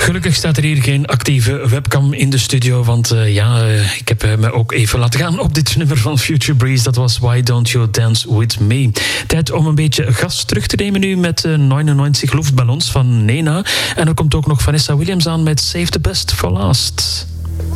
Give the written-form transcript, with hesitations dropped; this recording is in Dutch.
Gelukkig staat er hier geen actieve webcam in de studio, want ik heb me ook even laten gaan op dit nummer van Future Breeze. Dat was Why Don't You Dance With Me. Tijd om een beetje gas terug te nemen nu met 99 Luftballons van Nena. En er komt ook nog Vanessa Williams aan met Save the Best for Last.